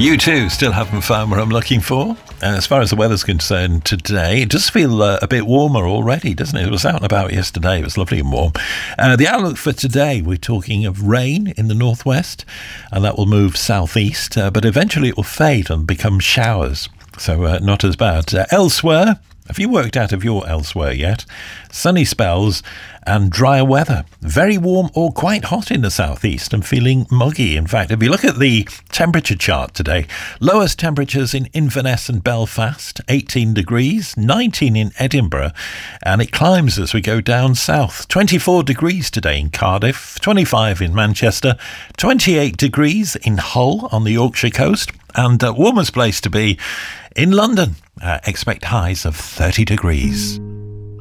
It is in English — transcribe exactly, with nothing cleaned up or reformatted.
You too still haven't found what I'm looking for. Uh, as far as the weather's concerned today, it does feel uh, a bit warmer already, doesn't it? It was out and about yesterday. It was lovely and warm. Uh, the outlook for today, we're talking of rain in the northwest, and that will move southeast, uh, but eventually it will fade and become showers. So uh, not as bad. Uh, elsewhere, have you worked out of your elsewhere yet? Sunny spells and drier weather. Very warm or quite hot in the southeast and feeling muggy. In fact, if you look at the temperature chart today, lowest temperatures in Inverness and Belfast, eighteen degrees, nineteen in Edinburgh, and it climbs as we go down south. twenty-four degrees today in Cardiff, twenty-five in Manchester, twenty-eight degrees in Hull on the Yorkshire coast, and uh, warmest place to be in London. Uh, expect highs of thirty degrees.